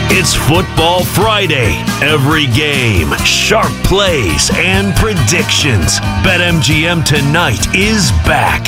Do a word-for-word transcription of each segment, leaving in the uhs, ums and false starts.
It's Football Friday. Every game, sharp plays, and predictions. BetMGM tonight is back.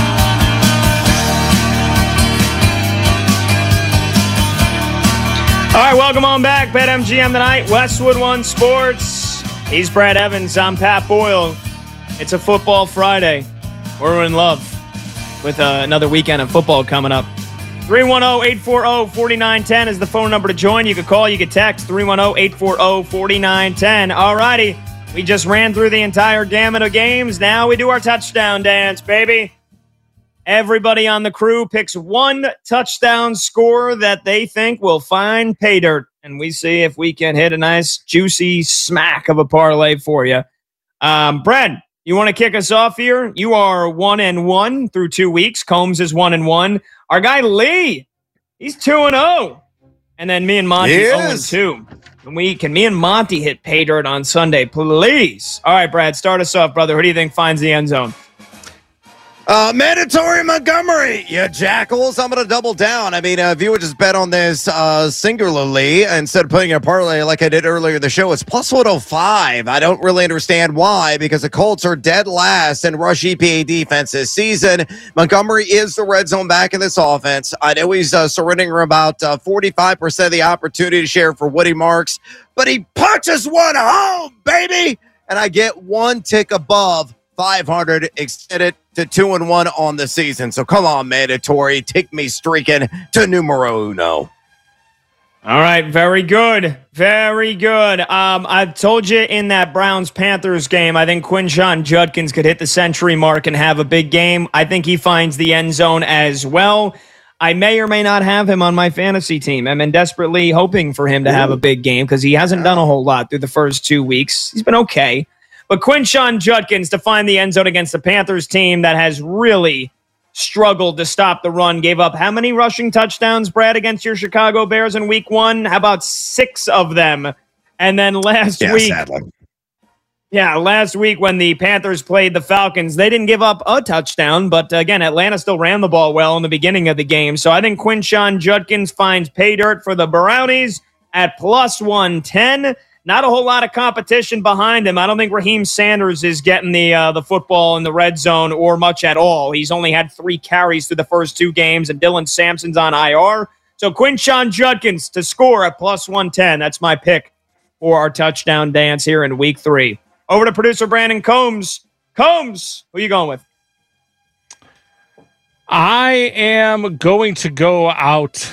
All right, welcome on back. BetMGM tonight, Westwood One Sports. He's Brad Evans. I'm Pat Boyle. It's a Football Friday. We're in love with uh, another weekend of football coming up. three one zero, eight four zero, four nine one zero is the phone number to join. You can call, you can text three one zero, eight four zero, four nine one zero. All righty, we just ran through the entire gamut of games. Now we do our touchdown dance, baby. Everybody on the crew picks one touchdown score that they think will find pay dirt, and we see if we can hit a nice, juicy smack of a parlay for you. Um, Brad, you want to kick us off here? You are one and one through two weeks. Combs is one and one. Our guy Lee, he's two and zero, and then me and Monty zero and two. Can we? Can me and Monty hit pay dirt on Sunday, please? All right, Brad, start us off, brother. Who do you think finds the end zone? Uh, mandatory Montgomery, you jackals. I'm going to double down. I mean, uh, if you would just bet on this uh, singularly instead of putting a parlay like I did earlier in the show, it's plus one oh five. I don't really understand why, because the Colts are dead last in rush E P A defense this season. Montgomery is the red zone back in this offense. I know he's uh, surrendering about uh, forty-five percent of the opportunity share for Woody Marks, but he punches one home, baby, and I get one tick above five hundred, extend it to two and one on the season. So come on, mandatory, take me streaking to numero uno. All right, very good, very good. Um, I told you in that Browns-Panthers game, I think Quinshon Judkins could hit the century mark and have a big game. I think he finds the end zone as well. I may or may not have him on my fantasy team. I'm desperately hoping for him to have a big game because he hasn't done a whole lot through the first two weeks. He's been okay. But Quinshon Judkins to find the end zone against the Panthers team that has really struggled to stop the run. Gave up how many rushing touchdowns, Brad, against your Chicago Bears in week one? How about six of them? And then last yeah, week, sadly. yeah, last week when the Panthers played the Falcons, they didn't give up a touchdown. But again, Atlanta still ran the ball well in the beginning of the game. So I think Quinshon Judkins finds pay dirt for the Brownies at plus one ten. Not a whole lot of competition behind him. I don't think Raheem Sanders is getting the uh, the football in the red zone or much at all. He's only had three carries through the first two games, and Dylan Sampson's on I R. So Quinshon Judkins to score at plus one ten. That's my pick for our touchdown dance here in week three. Over to producer Brandon Combs. Combs, who are you going with? I am going to go out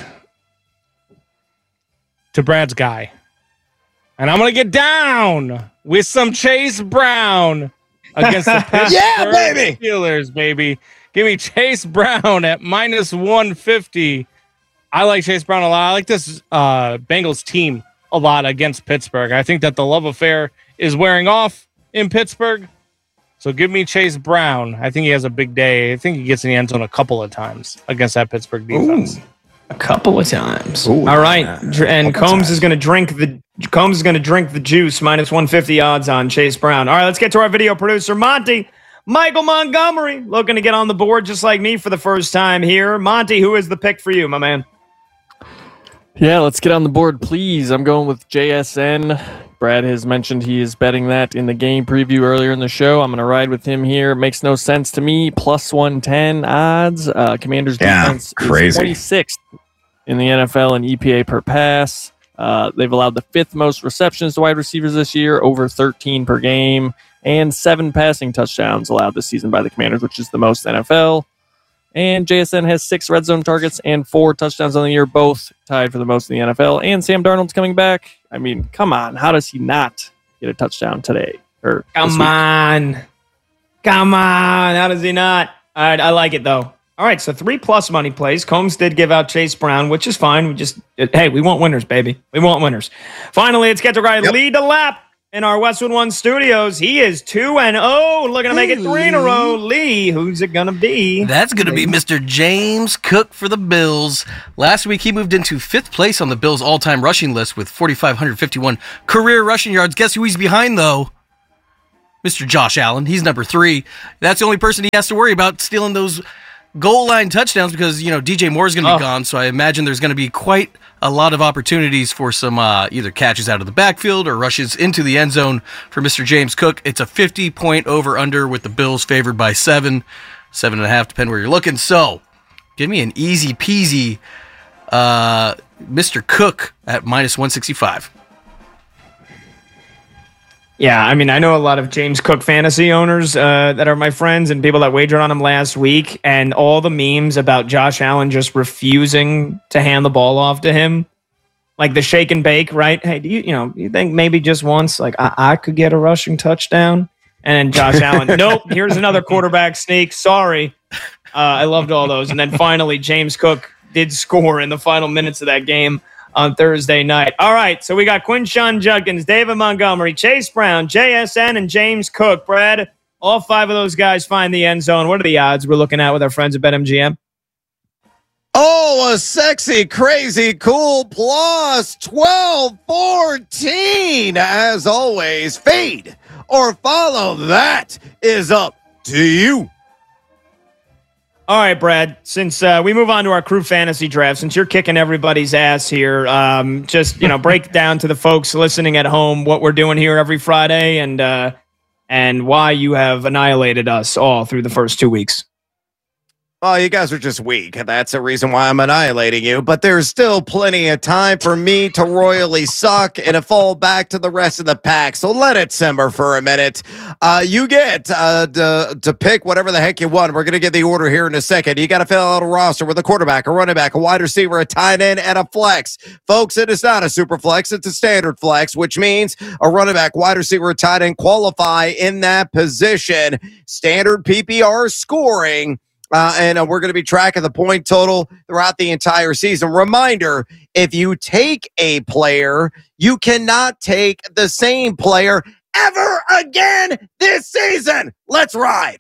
to Brad's guy. And I'm going to get down with some Chase Brown against the Pittsburgh yeah, baby. Steelers, baby. Give me Chase Brown at minus one fifty. I like Chase Brown a lot. I like this uh, Bengals team a lot against Pittsburgh. I think that the love affair is wearing off in Pittsburgh. So give me Chase Brown. I think he has a big day. I think he gets in the end zone a couple of times against that Pittsburgh defense. Ooh, a couple of times. Ooh, All right. yeah. And Combs is going to drink the Combs is going to drink the juice, minus one fifty odds on Chase Brown. All right, let's get to our video producer, Monty. Michael Montgomery, looking to get on the board just like me for the first time here. Monty, who is the pick for you, my man? Yeah, let's get on the board, please. I'm going with J S N. Brad has mentioned he is betting that in the game preview earlier in the show. I'm going to ride with him here. It makes no sense to me. Plus one ten odds. Uh, Commanders yeah, defense crazy. is twenty-sixth in the N F L in E P A per pass. Uh, they've allowed the fifth most receptions to wide receivers this year, over thirteen per game, and seven passing touchdowns allowed this season by the Commanders, which is the most N F L. And J S N has six red zone targets and four touchdowns on the year, both tied for the most in the N F L. And Sam Darnold's coming back. I mean, come on. How does he not get a touchdown today? Or Come on. Come on. How does he not? All right, I like it, though. All right, so three plus money plays. Combs did give out Chase Brown, which is fine. We just, hey, we want winners, baby. We want winners. Finally, let's get to guy yep. Lee DeLapp in our Westwood One studios. He is two and oh, looking to make it three in a row. Lee, who's it going to be? That's going to be Mister James Cook for the Bills. Last week, he moved into fifth place on the Bills' all-time rushing list with four thousand five hundred fifty-one career rushing yards. Guess who he's behind, though? Mister Josh Allen. He's number three. That's the only person he has to worry about stealing those goal line touchdowns because, you know, D J Moore is going to be Oh. gone, so I imagine there's going to be quite a lot of opportunities for some uh, either catches out of the backfield or rushes into the end zone for Mister James Cook. It's a fifty-point over-under with the Bills favored by seven, seven and a half, depending where you're looking. So, give me an easy-peasy uh, Mister Cook at minus one sixty-five. Yeah, I mean, I know a lot of James Cook fantasy owners uh, that are my friends and people that wagered on him last week, and all the memes about Josh Allen just refusing to hand the ball off to him, like the shake and bake, right? Hey, do you, you know, you think maybe just once, like I, I could get a rushing touchdown, and then Josh Allen, nope, here's another quarterback sneak. Sorry, uh, I loved all those, and then finally James Cook did score in the final minutes of that game on Thursday night. All right, so we got Quinshon Judkins, David Montgomery, Chase Brown, J S N, and James Cook. Brad, all five of those guys find the end zone. What are the odds we're looking at with our friends at BetMGM? Oh, a sexy, crazy, cool plus twelve fourteen. As always, fade or follow. That is up to you. All right, Brad, since uh, we move on to our crew fantasy draft, since you're kicking everybody's ass here, um, just, you know, break down to the folks listening at home what we're doing here every Friday and uh, and why you have annihilated us all through the first two weeks. Oh, you guys are just weak. That's the reason why I'm annihilating you. But there's still plenty of time for me to royally suck and to fall back to the rest of the pack. So let it simmer for a minute. Uh, you get uh, to, to pick whatever the heck you want. We're going to get the order here in a second. You got to fill out a roster with a quarterback, a running back, a wide receiver, a tight end, and a flex. Folks, it is not a super flex. It's a standard flex, which means a running back, wide receiver, a tight end qualify in that position. Standard P P R scoring. Uh, and uh, we're going to be tracking the point total throughout the entire season. Reminder, if you take a player, you cannot take the same player ever again this season. Let's ride.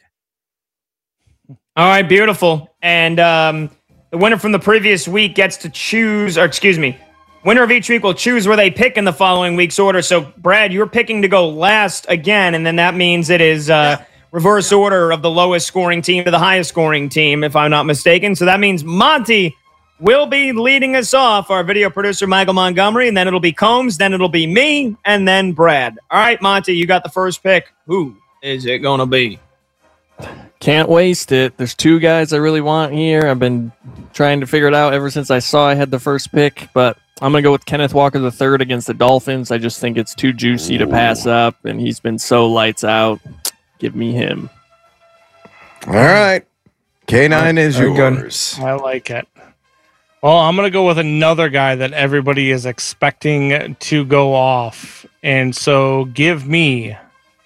All right, beautiful. And um, the winner from the previous week gets to choose, or excuse me, winner of each week will choose where they pick in the following week's order. So, Brad, you're picking to go last again, and then that means it is uh, yeah. reverse order of the lowest scoring team to the highest scoring team, if I'm not mistaken. So that means Monty will be leading us off, our video producer, Michael Montgomery, and then it'll be Combs, then it'll be me, and then Brad. All right, Monty, you got the first pick. Who is it going to be? Can't waste it. There's two guys I really want here. I've been trying to figure it out ever since I saw I had the first pick, but I'm going to go with Kenneth Walker the third against the Dolphins. I just think it's too juicy to pass up, and he's been so lights out. Give me him. All right. K nine is Very yours. I like it. Well, I'm going to go with another guy that everybody is expecting to go off. And so give me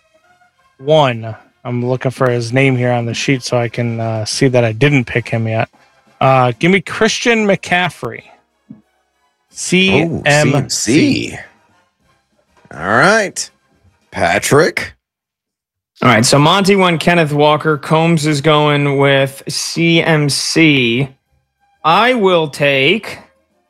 one. I'm looking for his name here on the sheet so I can uh, see that I didn't pick him yet. Uh, give me Christian McCaffrey. C M C. All right. Patrick. All right, so Monty won Kenneth Walker. Combs is going with C M C. I will take...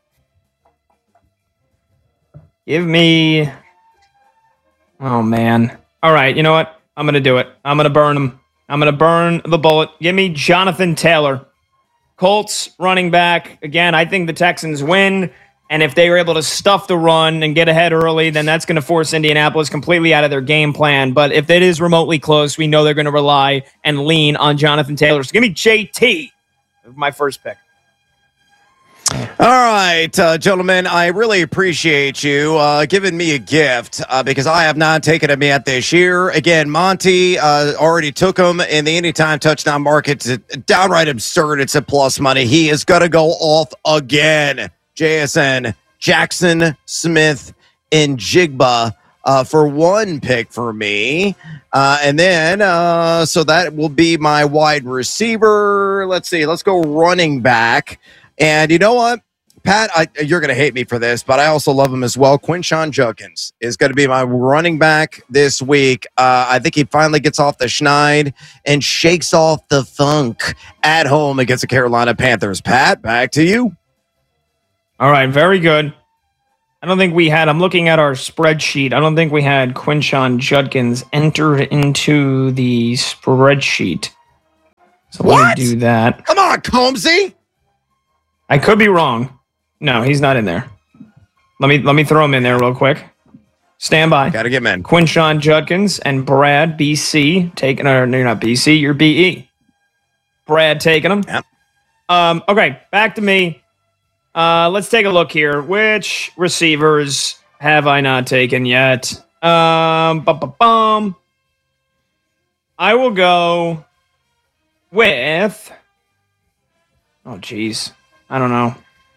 Give me... Oh, man. All right, you know what? I'm going to do it. I'm going to burn him. I'm going to burn the bullet. Give me Jonathan Taylor. Colts running back. Again, I think the Texans win. And if they were able to stuff the run and get ahead early, then that's going to force Indianapolis completely out of their game plan. But if it is remotely close, we know they're going to rely and lean on Jonathan Taylor. So give me J T, my first pick. All right, uh, gentlemen, I really appreciate you uh, giving me a gift uh, because I have not taken him yet this year. Again, Monty uh, already took him in the anytime touchdown market. It's downright absurd. It's a plus money. He is going to go off again. J S N, Jackson Smith, and Jigba uh, for one pick for me. Uh, and then, uh, so that will be my wide receiver. Let's see. Let's go running back. And you know what, Pat, I, you're going to hate me for this, but I also love him as well. Quinshon Judkins is going to be my running back this week. Uh, I think he finally gets off the schneid and shakes off the funk at home against the Carolina Panthers. Pat, back to you. All right, very good. I don't think we had, I'm looking at our spreadsheet. I don't think we had Quinshon Judkins entered into the spreadsheet. So What? let me do that. Come on, Combsy. I could be wrong. No, he's not in there. Let me let me throw him in there real quick. Stand by. Got to get him in. Quinshawn Judkins and Brad B C taking. Or no, you're not B C. You're B E. Brad taking them. Yep. Um. Okay, back to me. Uh. Let's take a look here. Which receivers have I not taken yet? Um. Bum, bum, bum. I will go with. Oh, geez. I don't know.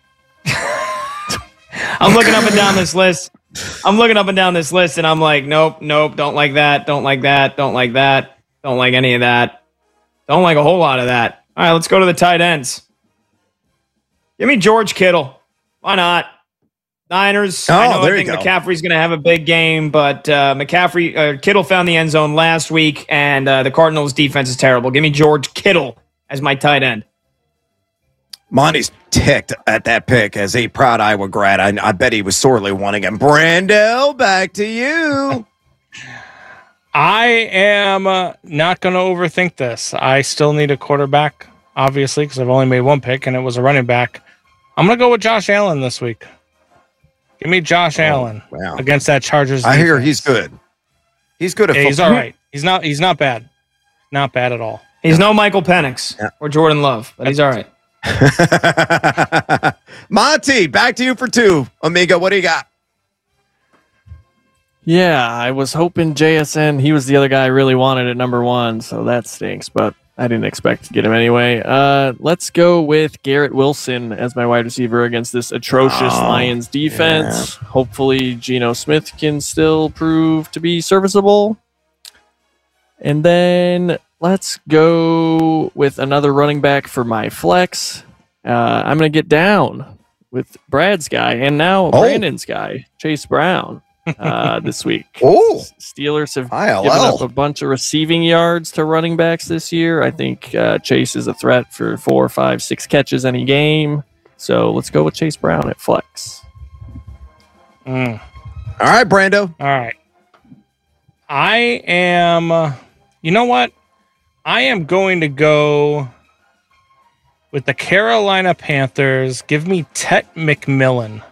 I'm looking up and down this list. I'm looking up and down this list, and I'm like, nope, nope, don't like that, don't like that, don't like that, don't like any of that, don't like a whole lot of that. All right, let's go to the tight ends. Give me George Kittle. Why not? Niners. Oh, I know there I you think go. McCaffrey's going to have a big game, but uh, McCaffrey, uh, Kittle found the end zone last week, and uh, the Cardinals' defense is terrible. Give me George Kittle as my tight end. Monty's ticked at that pick as a proud Iowa grad. I, I bet he was sorely wanting him. Brando, back to you. I am uh, not going to overthink this. I still need a quarterback, obviously, because I've only made one pick, and it was a running back. I'm going to go with Josh Allen this week. Give me Josh Oh, Allen wow. against that Chargers I hear defense. he's good. He's good at Yeah, he's football. all right. He's not. He's not bad. Not bad at all. He's no Michael Penix Yeah. or Jordan Love, but he's all right. Monty, back to you for two. Amiga, what do you got? Yeah, I was hoping J S N. He was the other guy I really wanted at number one, so that stinks. But I didn't expect to get him anyway. Uh, let's go with Garrett Wilson as my wide receiver against this atrocious Oh, Lions defense. Hopefully, Geno Smith can still prove to be serviceable. And then let's go with another running back for my flex. Uh, I'm going to get down with Brad's guy and now Brandon's guy, Chase Brown, uh, this week. Oh, Steelers have I L L. given up a bunch of receiving yards to running backs this year. I think uh, Chase is a threat for four, five, six catches any game. So let's go with Chase Brown at flex. Mm. all right, Brando. All right. I am. uh, You know what? I am going to go with the Carolina Panthers. Give me Tet McMillan.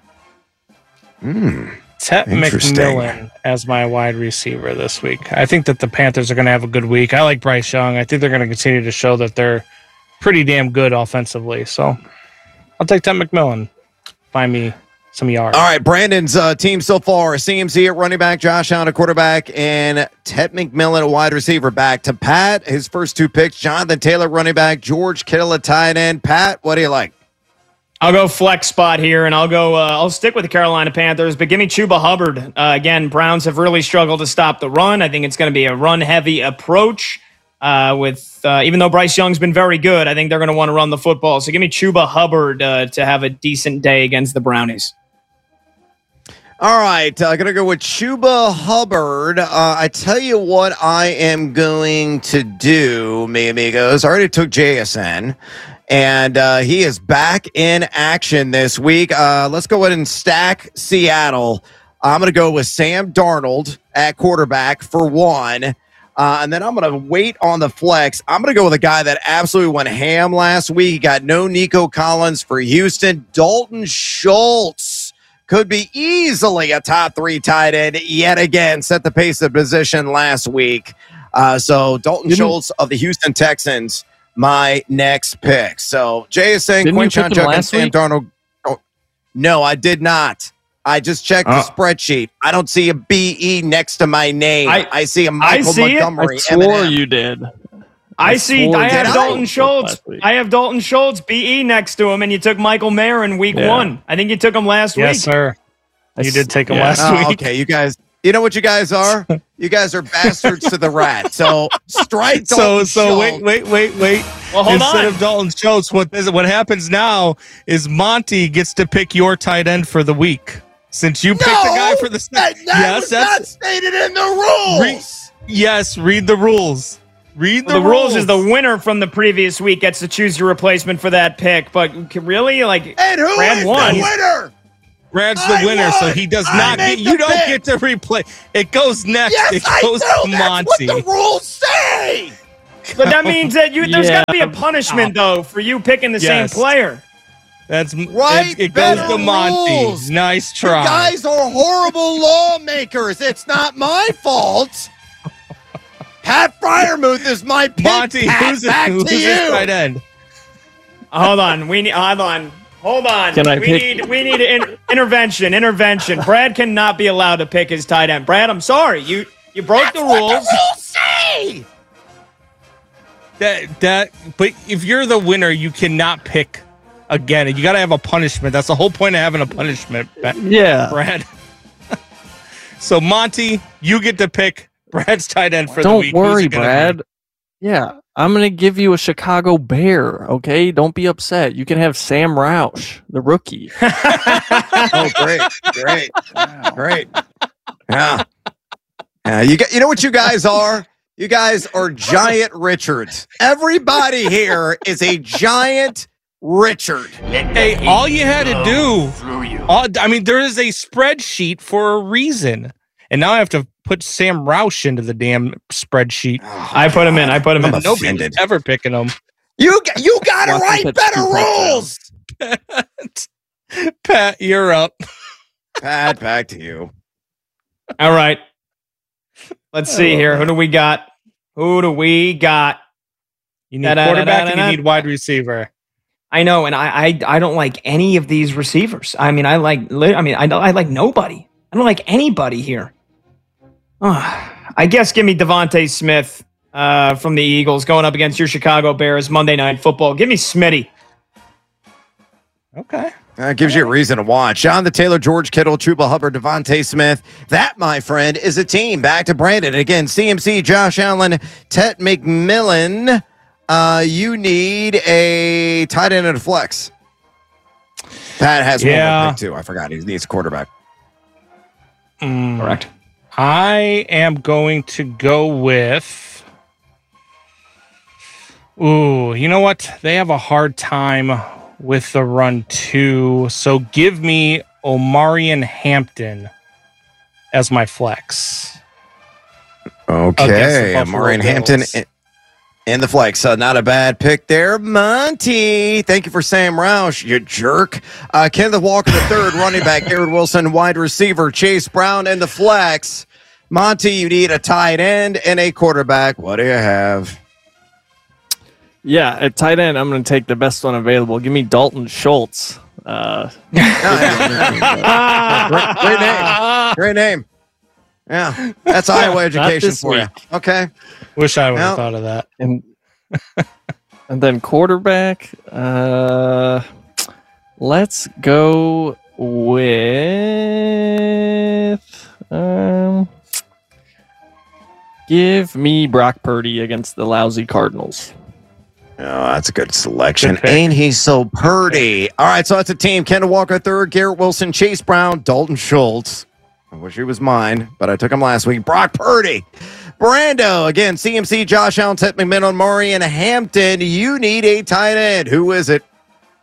Mm. Tet Interesting. McMillan as my wide receiver this week. I think that the Panthers are going to have a good week. I like Bryce Young. I think they're going to continue to show that they're pretty damn good offensively. So I'll take Tet McMillan. Find me some yards. All right, Brandon's uh, team so far: C M C at running back, Josh Allen at quarterback, and Tet McMillan at wide receiver. Back to Pat. His first two picks: Jonathan Taylor, running back, George Kittle at tight end. Pat, what do you like? I'll go flex spot here, and I'll go. Uh, I'll stick with the Carolina Panthers, but give me Chuba Hubbard. Uh, again, Browns have really struggled to stop the run. I think it's going to be a run-heavy approach. Uh, with uh, even though Bryce Young's been very good, I think they're going to want to run the football. So give me Chuba Hubbard uh, to have a decent day against the Brownies. All right, I'm uh, going to go with Chuba Hubbard. Uh, I tell you what I am going to do, mi amigos. I already took J S N, and uh, he is back in action this week. Uh, let's go ahead and stack Seattle. I'm going to go with Sam Darnold at quarterback for one, uh, and then I'm going to wait on the flex. I'm going to go with a guy that absolutely went ham last week. He got no Nico Collins for Houston. Dalton Schultz could be easily a top three tight end yet again. Set the pace of position last week. Uh, so Dalton Didn't- Schultz of the Houston Texans, my next pick. So J S N, Didn't you Quinshon pick him Judkins, last Sam week? Darnold. Oh, no, I did not. I just checked the Oh. spreadsheet. I don't see a B E next to my name. I, I- see a Michael see it. Montgomery. I swore Eminem. you did. I see. swore I you have did. Dalton I- Schultz. last week. I have Dalton Schultz B E next to him, and you took Michael Mayer in week Yeah. one. I think you took him last Yes, week. sir. I You s- did take him yeah. last Oh, week. okay, you guys. You know what you guys are? You guys are bastards to the rat. So strike So, Dalton so Schultz. wait, wait, wait, wait. Well, hold Instead on. of Dalton Schultz, what is, what happens now is Monty gets to pick your tight end for the week. Since you picked the guy for the that, that yes, was that's not stated in the rules. Re- yes. Read the rules. Read the, The rules is the winner from the previous week gets to choose your replacement for that pick. But really, like, and who Brad is won. the winner? Brad's the I winner, so won. he does I not made get. the You don't pick. get to replay. It goes next. Yes, it I goes do. to That's what Monty. the rules say. But that means that you there's Yeah. got to be a punishment though for you picking the Yes. same player. That's Right, It, it goes better to Monty. rules. Nice You try. guys are horrible lawmakers. It's not my fault. Pat Fryermuth is my pick. Monty, Pat, who's, back who's to his you. tight end? Hold on, we need. Hold on, hold on. Can I we pick- need we need in, intervention. Intervention. Brad cannot be allowed to pick his tight end. Brad, I'm sorry. You you broke the What rules. the rules say? That that. But if you're the winner, you cannot pick again. You got to have a punishment. That's the whole point of having a punishment, Ba- Yeah. Brad. So Monty, you get to pick Brad's tight end for the Don't week. Who's worry, it gonna be? Brad. Yeah, I'm gonna give you a Chicago Bear. Okay, don't be upset. You can have Sam Roush, the rookie. Oh, great, great, great. Yeah, yeah. You got. You know what you guys are? You guys are giant Richards. Everybody here is a giant Richard. Hey, all you had to do, all, I mean, there is a spreadsheet for a reason. And now I have to put Sam Roush into the damn spreadsheet. I put him in. I put him in. I'm Nobody's offended. ever picking him. You g- you got to Watch him write catch better two rules. Pat, you're up. Pat, back to you. All right. Let's see here. Who do we got? Who do we got? You need Da-da-da-da-da-da. quarterback and you need wide receiver. I know, and I, I I don't like any of these receivers. I mean, I like li- I mean, I don't- I like nobody. I don't like anybody here. Oh, I guess give me Devontae Smith uh, from the Eagles going up against your Chicago Bears Monday Night Football. Give me Smitty. Okay. That gives you a reason to watch. Jonathan Taylor, George Kittle, Chuba Hubbard, Devontae Smith. That, my friend, is a team. Back to Brandon. Again, C M C, Josh Allen, Tet McMillan. Uh, you need a tight end and a flex. Pat has one Yeah. more pick, too. I forgot. He needs a quarterback. Mm, Correct. I am going to go with. Ooh, you know what? They have a hard time with the run too. So give me Omarion Hampton as my flex. Okay. Against the Buffalo Amarian Hampton Bills. in, in the flex. Uh, not a bad pick there. Monty, thank you for Sam Roush, you jerk. Uh, Kenneth Walker, the third running back. Garrett Wilson, wide receiver. Chase Brown in the flex. Monty, you need a tight end and a quarterback. What do you have? Yeah, at tight end, I'm going to take the best one available. Give me Dalton Schultz. Uh, No, yeah. great, great name. Great name. Yeah, that's Iowa education this for you. week. Okay. Wish I would have Well- thought of that. and and then quarterback. Uh, let's go with um. Give me Brock Purdy against the lousy Cardinals. Oh, that's a good selection. Good pick. Ain't he so purdy? All right, so that's a team. Kendall Walker third, Garrett Wilson, Chase Brown, Dalton Schultz. I wish he was mine, but I took him last week. Brock Purdy. Brando, again, C M C, Josh Allen, Tet McMillan, Murray, and Hampton. You need a tight end. Who is it?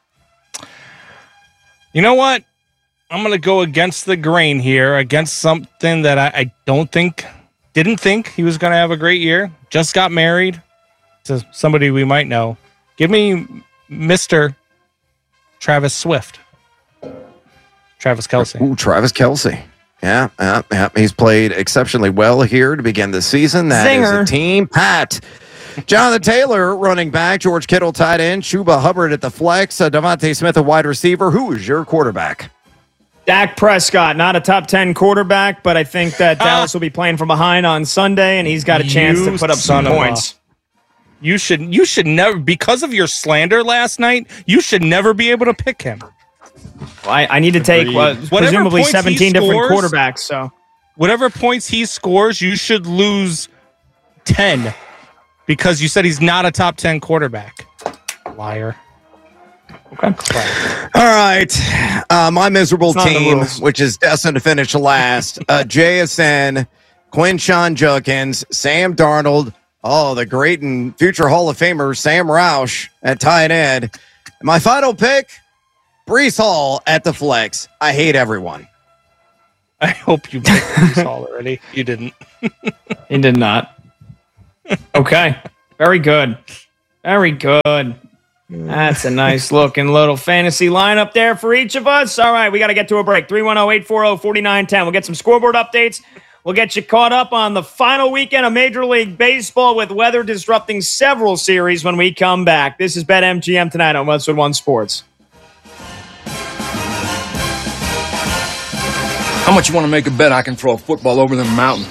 You know what? I'm going to go against the grain here, against something that I, I don't think, didn't think he was going to have a great year. Just got married to somebody we might know. Give me Mister Travis Swift. Travis Kelce. Ooh, Travis Kelce. Yeah, yeah, yeah, he's played exceptionally well here to begin the season. That is Zinger. a team. Pat. Jonathan Taylor, running back. George Kittle, tight end. Chuba Hubbard at the flex. Uh, Devontae Smith, a wide receiver. Who is your quarterback? Dak Prescott, not a top ten quarterback, but I think that Dallas will be playing from behind on Sunday, and he's got a chance You to put up some son of a- points. You should you should never, because of your slander last night, you should never be able to pick him. Well, I, I need to take uh, Whatever presumably points he seventeen different scores- quarterbacks. So Whatever points he scores, you should lose ten because you said he's not a top ten quarterback. Liar. okay. All right. Uh, my miserable It's not in the team, rules. which is destined to finish last. Uh, J S N, Quinshawn Judkins, Sam Darnold. Oh, the great and future Hall of Famer, Sam Roush at tight end. My final pick, Brees Hall at the flex. I hate everyone. I hope you picked this all already. You didn't. He did not. Okay. Very good. Very good. That's a nice looking little fantasy lineup there for each of us. All right, we got to get to a break. three one zero, eight four zero, four nine one zero. We'll get some scoreboard updates. We'll get you caught up on the final weekend of Major League Baseball with weather disrupting several series when we come back. This is BetMGM tonight on Westwood One Sports. How much you want to make a bet I can throw a football over the mountains?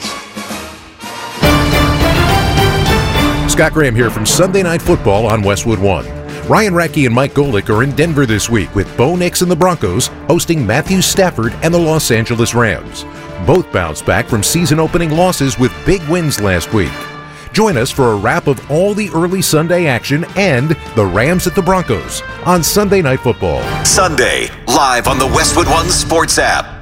Scott Graham here from Sunday Night Football on Westwood One. Ryan Radke and Mike Golick are in Denver this week with Bo Nix and the Broncos hosting Matthew Stafford and the Los Angeles Rams. Both bounced back from season-opening losses with big wins last week. Join us for a wrap of all the early Sunday action and the Rams at the Broncos on Sunday Night Football. Sunday, live on the Westwood One Sports app.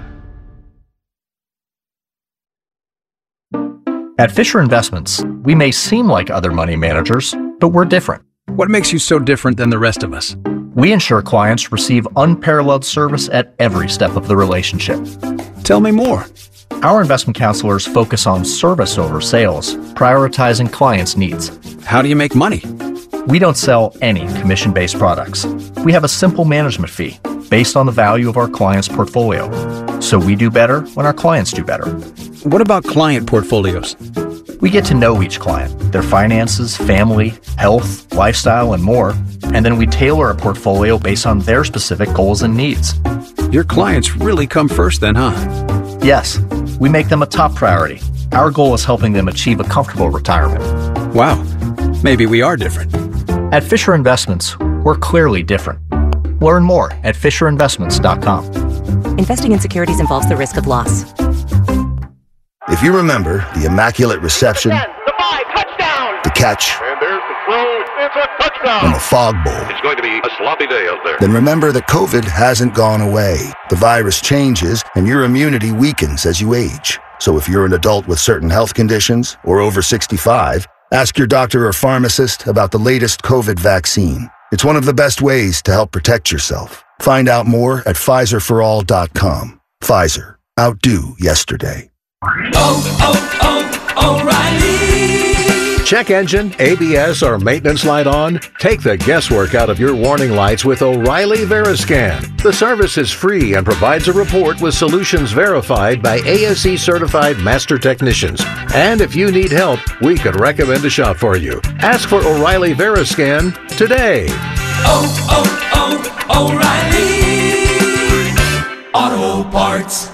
At Fisher Investments, we may seem like other money managers, but we're different. What makes you so different than the rest of us? We ensure clients receive unparalleled service at every step of the relationship. Tell me more. Our investment counselors focus on service over sales, prioritizing clients' needs. How do you make money? We don't sell any commission-based products. We have a simple management fee based on the value of our clients' portfolio. So we do better when our clients do better. What about client portfolios? We get to know each client, their finances, family, health, lifestyle, and more, and then we tailor a portfolio based on their specific goals and needs. Your clients really come first then, huh? Yes, we make them a top priority. Our goal is helping them achieve a comfortable retirement. Wow, maybe we are different. At Fisher Investments, we're clearly different. Learn more at fisher investments dot com. Investing in securities involves the risk of loss. If you remember the Immaculate Reception, the five, touchdown, the catch, and there's the throw, it's a touchdown, and the Fog Bowl, it's going to be a sloppy day out there. Then remember that COVID hasn't gone away. The virus changes, and your immunity weakens as you age. So if you're an adult with certain health conditions or over sixty-five, ask your doctor or pharmacist about the latest COVID vaccine. It's one of the best ways to help protect yourself. Find out more at Pfizer for all dot com. Pfizer. Outdo yesterday. Oh, oh, O'Reilly. Check engine, A B S, or maintenance light on? Take the guesswork out of your warning lights with O'Reilly Veriscan. The service is free and provides a report with solutions verified by A S E certified master technicians. And if you need help, we could recommend a shop for you. Ask for O'Reilly Veriscan today. Oh, oh, oh, O'Reilly Auto Parts.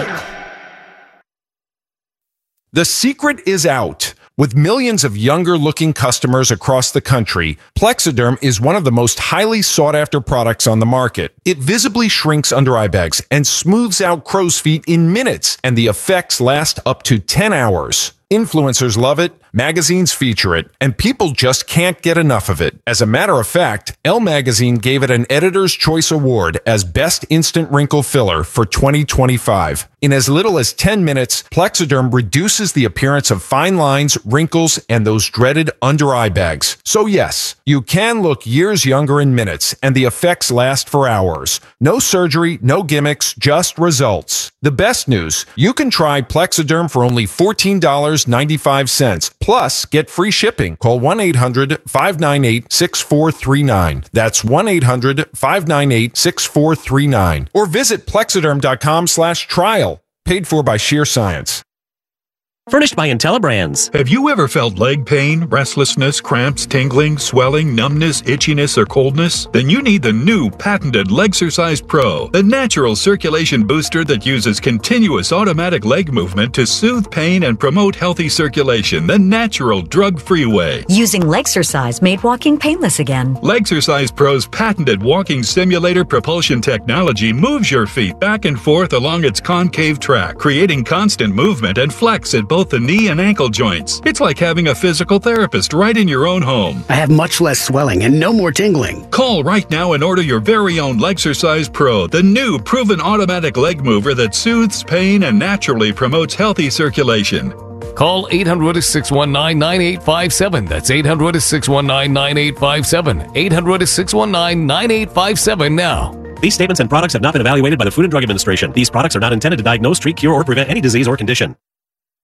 The secret is out. With millions of younger-looking customers across the country, Plexiderm is one of the most highly sought-after products on the market. It visibly shrinks under-eye bags and smooths out crow's feet in minutes, and the effects last up to ten hours. Influencers love it, magazines feature it, and people just can't get enough of it. As a matter of fact, Elle Magazine gave it an Editor's Choice Award as Best Instant Wrinkle Filler for twenty twenty-five. In as little as ten minutes, Plexiderm reduces the appearance of fine lines, wrinkles, and those dreaded under-eye bags. So yes, you can look years younger in minutes, and the effects last for hours. No surgery, no gimmicks, just results. The best news, you can try Plexiderm for only fourteen dollars and ninety-five cents. Plus, get free shipping. Call one eight hundred, five nine eight, six four three nine. That's one eight hundred, five nine eight, six four three nine. Or visit plexiderm.com slash trial. Paid for by Sheer Science. Furnished by IntelliBrands. Have you ever felt leg pain, restlessness, cramps, tingling, swelling, numbness, itchiness, or coldness? Then you need the new patented Legsercise Pro, the natural circulation booster that uses continuous automatic leg movement to soothe pain and promote healthy circulation the natural drug-free way. Using Legsercise made walking painless again. Legsercise Pro's patented walking simulator propulsion technology moves your feet back and forth along its concave track, creating constant movement and flex at both the knee and ankle joints. It's like having a physical therapist right in your own home. I have much less swelling and no more tingling. Call right now and order your very own Legsercise Pro, the new proven automatic leg mover that soothes pain and naturally promotes healthy circulation. Call eight hundred, six one nine, nine eight five seven. That's eight hundred, six one nine, nine eight five seven. eight hundred, six one nine, nine eight five seven now. These statements and products have not been evaluated by the Food and Drug Administration. These products are not intended to diagnose, treat, cure, or prevent any disease or condition.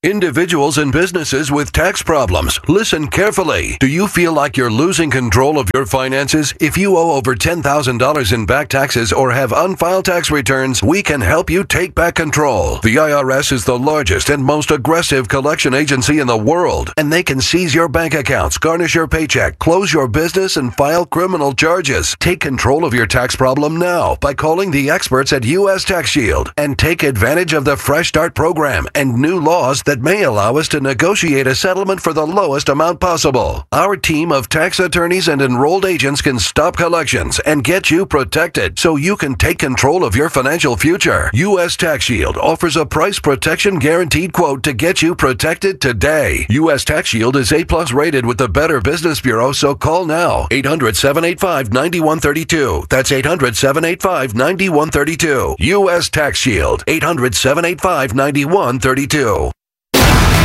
Individuals and businesses with tax problems, listen carefully. Do you feel like you're losing control of your finances? If you owe over ten thousand dollars in back taxes or have unfiled tax returns, we can help you take back control. The I R S is the largest and most aggressive collection agency in the world, and they can seize your bank accounts, garnish your paycheck, close your business, and file criminal charges. Take control of your tax problem now by calling the experts at U S Tax Shield and take advantage of the Fresh Start program and new laws that may allow us to negotiate a settlement for the lowest amount possible. Our team of tax attorneys and enrolled agents can stop collections and get you protected so you can take control of your financial future. U S Tax Shield offers a price protection guaranteed quote to get you protected today. U S Tax Shield is A plus rated with the Better Business Bureau, so call now. eight hundred, seven eight five, nine one three two. That's eight hundred, seven eight five, nine one three two. U S Tax Shield. eight hundred, seven eight five, nine one three two.